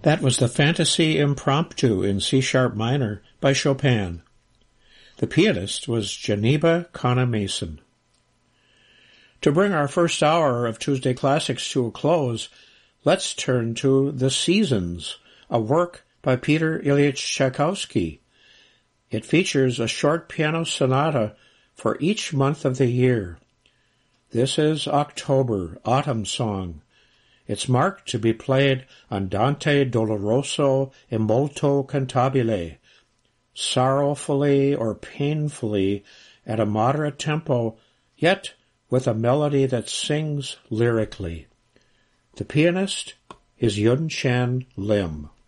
That was the Fantasy Impromptu in C-sharp minor by Chopin. The pianist was Geneba Conna-Mason. To bring our first hour of Tuesday Classics to a close, let's turn to The Seasons, a work by Peter Ilyich Tchaikovsky. It features a short piano sonata for each month of the year. This is October, Autumn Song. It's marked to be played andante doloroso e molto cantabile, sorrowfully or painfully at a moderate tempo, yet with a melody that sings lyrically. The pianist is Yun Chan Lim.